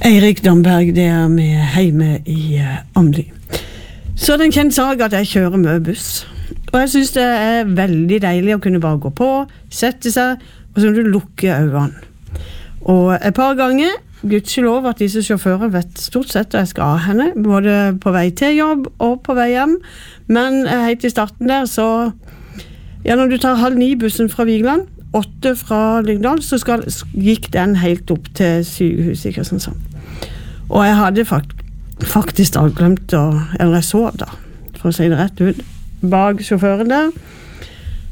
Eirik Damberg, det med hjemme i Åmli. Så det en kjent sak at jeg kjører mye buss. Og jeg synes det veldig deilig å kunne bare gå på, sette seg, og så kan du lukke øynene. Og et par ganger, gudskjelov at disse sjåfører vet stort sett at jeg skal ha henne, både på vei til jobb og på vei hjem. Men helt i starten der, så når du tar 8:30-bussen fra Vigeland, 8 fra Lyngdal, så gikk den helt opp til sykehuset i Kristiansand. Og jeg hadde faktisk glemt eller jeg sov da, for å si det rett ut, bak sjåføren der.